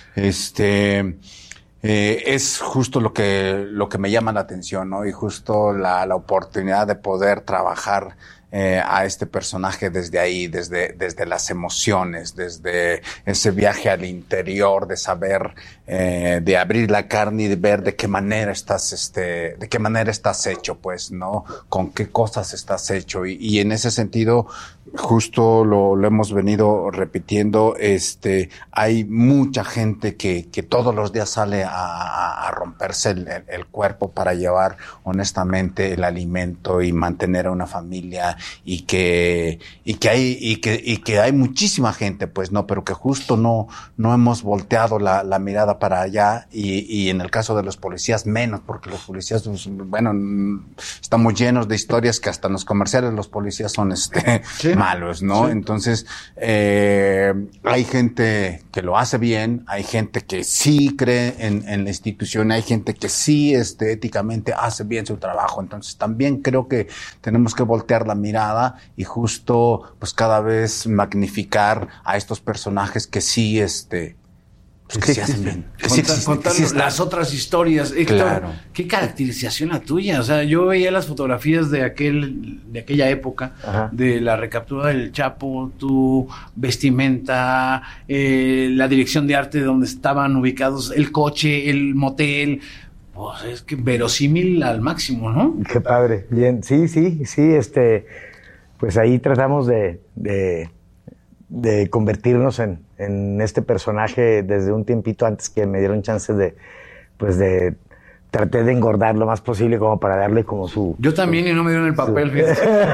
este, eh, es justo lo que, lo que me llama la atención, ¿no? Y justo la, la oportunidad de poder trabajar eh, a este personaje desde ahí, desde, desde las emociones, desde ese viaje al interior, de saber, eh, de abrir la carne y de ver de qué manera estás, este, de qué manera estás hecho, pues, ¿no? Con qué cosas estás hecho. Y, y en ese sentido, justo lo, lo hemos venido repitiendo, este, hay mucha gente que, que todos los días sale a, a romperse el, el, el cuerpo para llevar honestamente el alimento y mantener a una familia, y que, y que hay, y que, y que hay muchísima gente, pues, no, pero que justo no, no hemos volteado la, la mirada para allá, y, y en el caso de los policías menos, porque los policías, pues, bueno, estamos llenos de historias que hasta en los comerciales los policías son, este, sí. malos, ¿no? Sí. Entonces, eh, hay gente que lo hace bien, hay gente que sí cree en, en la institución, hay gente que sí, este, éticamente hace bien su trabajo. Entonces, también creo que tenemos que voltear la mirada y justo, pues, cada vez magnificar a estos personajes que sí, este, Pues que sí, se hacen bien. Sí, Contar, sí, contar sí las otras historias. Héctor, claro. Qué caracterización la tuya. O sea, yo veía las fotografías de aquel, de aquella época, Ajá. de la recaptura del Chapo, tu vestimenta, eh, la dirección de arte de donde estaban ubicados, el coche, el motel. Pues es que verosímil al máximo, ¿no? Qué padre. Bien, sí, sí, sí, este, pues ahí tratamos de, de, de convertirnos en, en este personaje desde un tiempito antes que me dieron chance de, pues de, traté de engordar lo más posible como para darle como su... Yo también, su, y no me dieron el papel, su...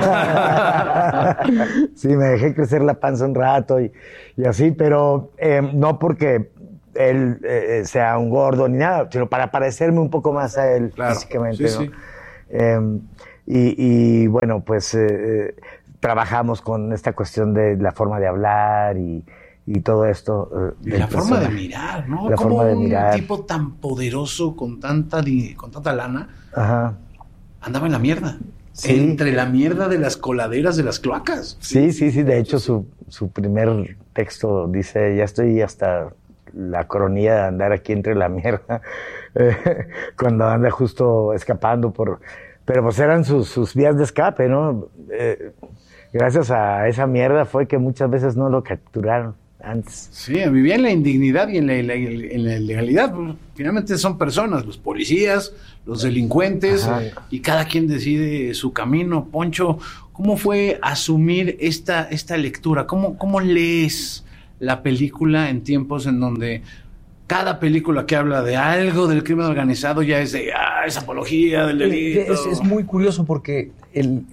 Sí, me dejé crecer la panza un rato y, y así, pero eh, no porque él eh, sea un gordo ni nada, sino para parecerme un poco más a él, claro, físicamente, sí, ¿no? Sí. Eh, y, y bueno, pues eh, trabajamos con esta cuestión de la forma de hablar y, y todo esto. Eh, y la forma de mirar, ¿no? La Como forma de un mirar. tipo tan poderoso con tanta, con tanta lana, Ajá. andaba en la mierda. Sí. Entre la mierda de las coladeras de las cloacas. Sí, sí, sí. De hecho, su, su primer texto dice, ya estoy hasta la coronilla de andar aquí entre la mierda, eh, cuando anda justo escapando por... Pero pues eran sus, sus vías de escape, ¿no? Eh, gracias a esa mierda fue que muchas veces no lo capturaron antes. Sí, vivía en la indignidad y en la, en la, en la ilegalidad. Finalmente son personas, los policías, los delincuentes, Ajá. y cada quien decide su camino. Poncho, ¿cómo fue asumir esta, esta lectura? ¿Cómo, cómo lees la película en tiempos en donde cada película que habla de algo del crimen organizado ya es de, ah, es apología del delito? Es, es muy curioso porque el,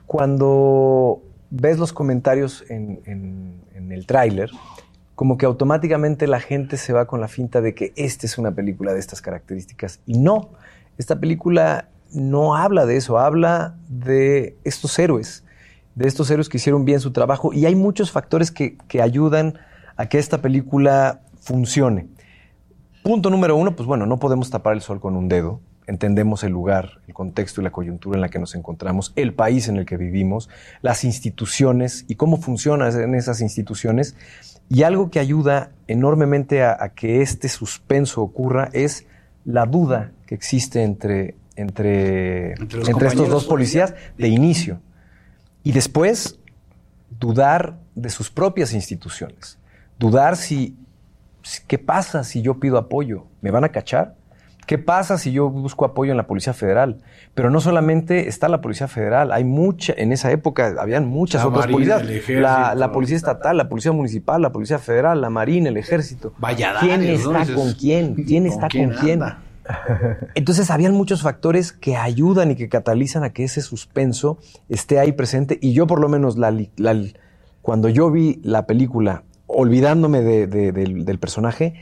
cuando ves los comentarios en, en, en el tráiler, como que automáticamente la gente se va con la finta de que esta es una película de estas características. Y no, esta película no habla de eso, habla de estos héroes, de estos héroes que hicieron bien su trabajo. Y hay muchos factores que, que ayudan a que esta película funcione. Punto número uno, pues bueno, no podemos tapar el sol con un dedo. Entendemos el lugar, el contexto y la coyuntura en la que nos encontramos, el país en el que vivimos, las instituciones y cómo funcionan esas instituciones. Y algo que ayuda enormemente a, a que este suspenso ocurra es la duda que existe entre, entre, entre, entre estos dos policías de inicio. Y después, dudar de sus propias instituciones. Dudar si, ¿qué pasa si yo pido apoyo? ¿Me van a cachar? ¿Qué pasa si yo busco apoyo en la Policía Federal? Pero no solamente está la Policía Federal, hay mucha, en esa época habían muchas la otras Marina, policías. La, la Policía Estatal, la Policía Municipal, la Policía Federal, la Marina, el Ejército. Valladares, ¿Quién está ¿no? con quién? ¿Quién está con quién? Con quién? Entonces habían muchos factores que ayudan y que catalizan a que ese suspenso esté ahí presente. Y yo por lo menos, la, la, cuando yo vi la película, olvidándome de, de, de, del personaje,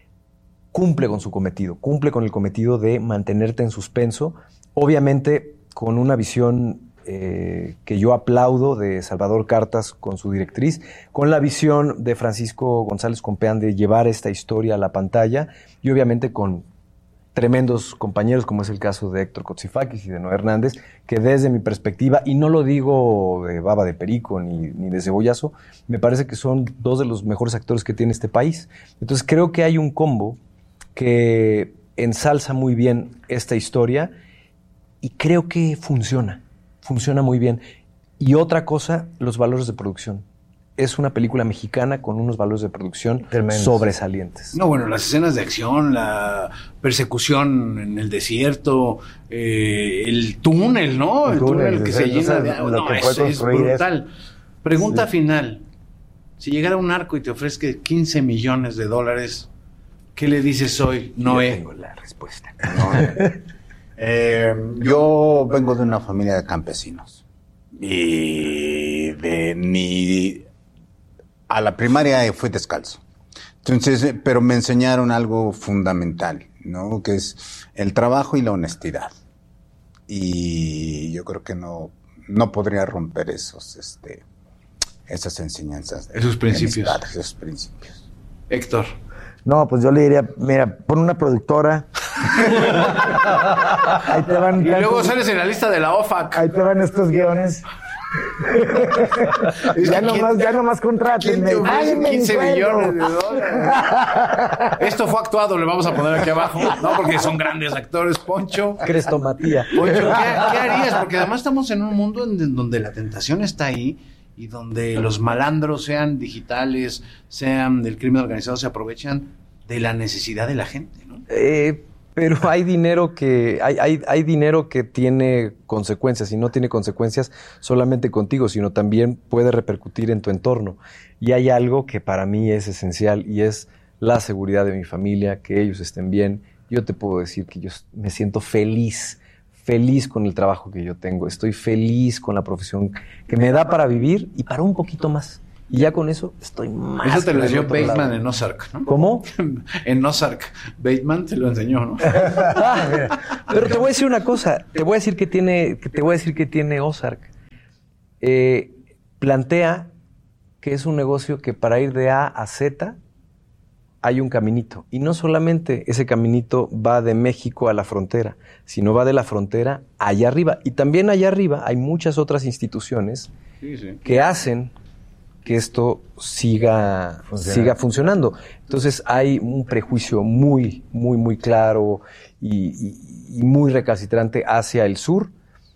cumple con su cometido, cumple con el cometido de mantenerte en suspenso, obviamente con una visión eh, que yo aplaudo de Salvador Cartas con su directriz, con la visión de Francisco González Compeán de llevar esta historia a la pantalla y obviamente con tremendos compañeros como es el caso de Héctor Cotzifakis y de Noé Hernández, que desde mi perspectiva, y no lo digo de baba de perico ni, ni de cebollazo, me parece que son dos de los mejores actores que tiene este país. Entonces creo que hay un combo que ensalza muy bien esta historia y creo que funciona, funciona muy bien. Y otra cosa, los valores de producción. Es una película mexicana con unos valores de producción tremendos, sobresalientes. No, bueno, las escenas de acción, la persecución en el desierto, eh, el túnel, ¿no? El, el túnel, túnel que se llena de agua. No, es, es brutal. Es... Pregunta sí. final. Si llegara un narco y te ofrezca quince millones de dólares, ¿qué le dices hoy, Noé? Yo tengo la respuesta. Noé. eh, yo vengo de una familia de campesinos. Y de ni... A la primaria fui descalzo. Entonces, pero me enseñaron algo fundamental, ¿no? Que es el trabajo y la honestidad. Y yo creo que no, no podría romper esos, este, esas enseñanzas. Esos principios. Padres, esos principios. Héctor. No, pues yo le diría, mira, pon una productora. Ahí te van y luego sales en la lista de la O F A C. Ahí te van estos guiones. ya nomás, ya nomás contratenme. quince millones de dólares. Esto fue actuado, le vamos a poner aquí abajo. No, porque son grandes actores, Poncho. Crestomatía. Poncho, ¿qué, qué harías? Porque además estamos en un mundo en donde la tentación está ahí y donde los malandros, sean digitales, sean del crimen organizado, se aprovechan de la necesidad de la gente, ¿no? Eh... Pero hay dinero que hay, hay, hay dinero que tiene consecuencias, y no tiene consecuencias solamente contigo, sino también puede repercutir en tu entorno. Y hay algo que para mí es esencial, y es la seguridad de mi familia, que ellos estén bien. Yo te puedo decir que yo me siento feliz, feliz con el trabajo que yo tengo. Estoy feliz con la profesión que me da para vivir y para un poquito más. Y ya con eso estoy más... Eso te lo enseñó Bateman en Ozark, ¿no? ¿Cómo? En Ozark. Bateman te lo enseñó, ¿no? Pero te voy a decir una cosa. Te voy a decir que tiene, te voy a decir que tiene Ozark. Eh, plantea que es un negocio que para ir de A a Z hay un caminito. Y no solamente ese caminito va de México a la frontera, sino va de la frontera allá arriba. Y también allá arriba hay muchas otras instituciones sí, sí. que hacen que esto siga, siga funcionando. Entonces hay un prejuicio muy, muy, muy claro y, y, y muy recalcitrante hacia el sur,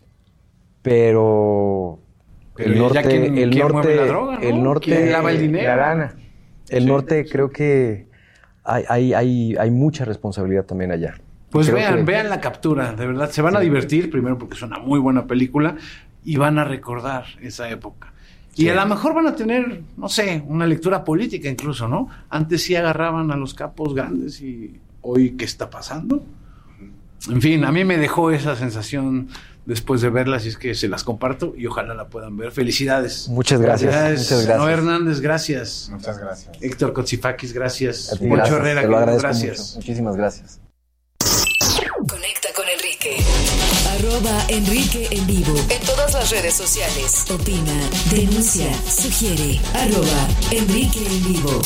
pero, pero el norte, ¿quién, el quién norte, mueve la droga, ¿no? el norte, ¿Quién lava el dinero? La lana. El sí, norte sí. creo que hay, hay, hay, hay mucha responsabilidad también allá. Pues creo vean, que... vean la captura, de verdad, se van a divertir, primero porque es una muy buena película, y van a recordar esa época. Y sí. A lo mejor van a tener, no sé, una lectura política incluso, ¿no? Antes sí agarraban a los capos grandes y hoy, ¿qué está pasando? En fin, a mí me dejó esa sensación después de verla, así es que se las comparto y ojalá la puedan ver. Felicidades. Muchas gracias. Felicidades. Muchas gracias. Noé Hernández, gracias. Muchas gracias. Héctor Kotsifakis, gracias. Poncho gracias. Herrera, te lo agradezco gracias. Mucho. Muchísimas gracias. Conecta con Enrique. Arroba Enrique en vivo. En todas las redes sociales. Opina, denuncia, sugiere. Arroba Enrique en vivo.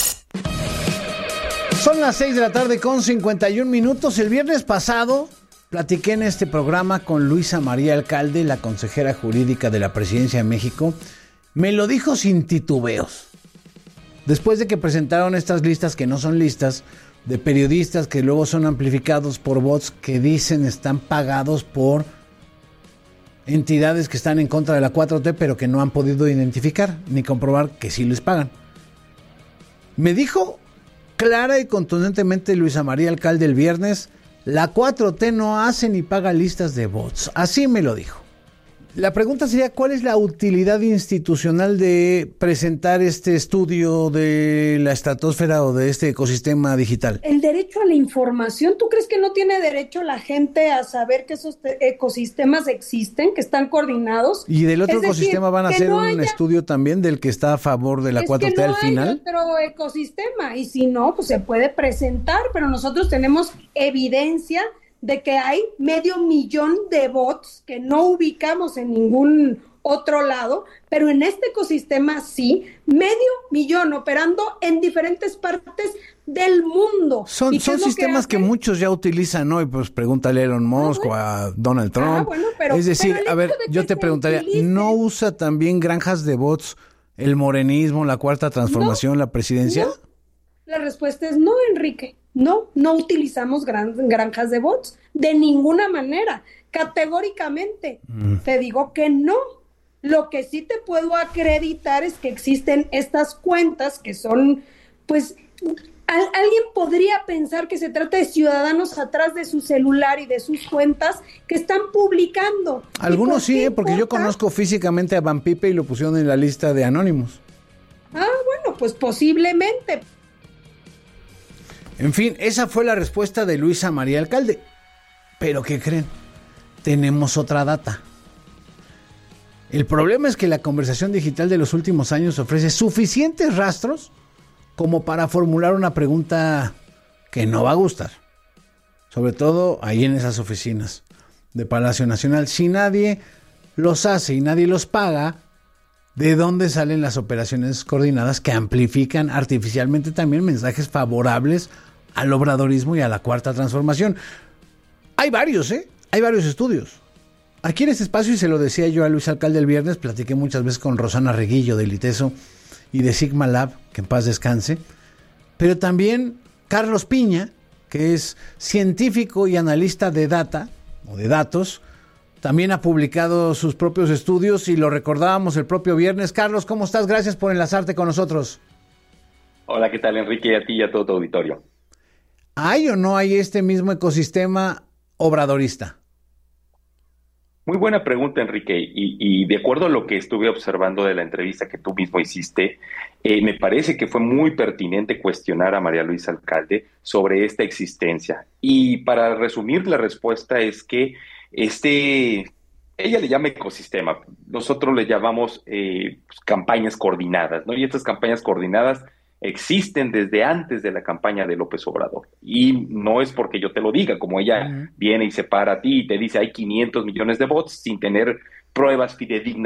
Son las seis de la tarde con cincuenta y un minutos. El viernes pasado platiqué en este programa con Luisa María Alcalde, la consejera jurídica de la Presidencia de México. Me lo dijo sin titubeos. Después de que presentaron estas listas que no son listas, de periodistas que luego son amplificados por bots que dicen están pagados por entidades que están en contra de la cuatro T, pero que no han podido identificar ni comprobar que sí les pagan. Me dijo clara y contundentemente Luisa María Alcalde el viernes, la cuatro T no hace ni paga listas de bots. Así me lo dijo. La pregunta sería, ¿cuál es la utilidad institucional de presentar este estudio de la estratosfera o de este ecosistema digital? El derecho a la información. ¿Tú crees que no tiene derecho la gente a saber que esos ecosistemas existen, que están coordinados? ¿Y del otro es decir, ecosistema van a hacer no un haya... estudio también del que está a favor de la es cuatro T que no al final? hay otro ecosistema, y si no, pues se puede presentar, pero nosotros tenemos evidencia de que hay medio millón de bots que no ubicamos en ningún otro lado, pero en este ecosistema sí, medio millón operando en diferentes partes del mundo. Son, son sistemas que, que muchos ya utilizan hoy, pues pregúntale a Elon Musk ah, bueno. o a Donald Trump. Ah, bueno, pero, es decir, a ver, yo te preguntaría, utilice... ¿no usa también granjas de bots el morenismo, la cuarta transformación, no, la presidencia? No. La respuesta es no, Enrique. No, no utilizamos gran, granjas de bots de ninguna manera, categóricamente. Mm. Te digo que no. Lo que sí te puedo acreditar es que existen estas cuentas que son, pues, al, alguien podría pensar que se trata de ciudadanos atrás de su celular y de sus cuentas que están publicando. Algunos sí, ¿eh? Porque yo conozco físicamente a Van Pipe y lo pusieron en la lista de anónimos. Ah, bueno, pues posiblemente. En fin, esa fue la respuesta de Luisa María Alcalde. Pero ¿qué creen? Tenemos otra data. El problema es que la conversación digital de los últimos años ofrece suficientes rastros como para formular una pregunta que no va a gustar. Sobre todo ahí en esas oficinas de Palacio Nacional. Si nadie los hace y nadie los paga, ¿de dónde salen las operaciones coordinadas que amplifican artificialmente también mensajes favorables al obradorismo y a la cuarta transformación? Hay varios, ¿eh? Hay varios estudios. Aquí en este espacio, y se lo decía yo a Luis Alcalde el viernes, platiqué muchas veces con Rosana Reguillo de Liteso y de Sigma Lab, que en paz descanse, pero también Carlos Piña, que es científico y analista de data, o de datos, también ha publicado sus propios estudios y lo recordábamos el propio viernes. Carlos, ¿cómo estás? Gracias por enlazarte con nosotros. Hola, ¿qué tal, Enrique? Y a ti y a todo tu auditorio. ¿Hay o no hay este mismo ecosistema obradorista? Muy buena pregunta, Enrique, y, y de acuerdo a lo que estuve observando de la entrevista que tú mismo hiciste, eh, me parece que fue muy pertinente cuestionar a María Luisa Alcalde sobre esta existencia. Y para resumir, la respuesta es que este, ella le llama ecosistema, nosotros le llamamos eh, pues, campañas coordinadas, ¿no? Y estas campañas coordinadas existen desde antes de la campaña de López Obrador. Y no es porque yo te lo diga, como ella uh-huh. viene y se para a ti y te dice hay quinientos millones de bots sin tener pruebas fidedignas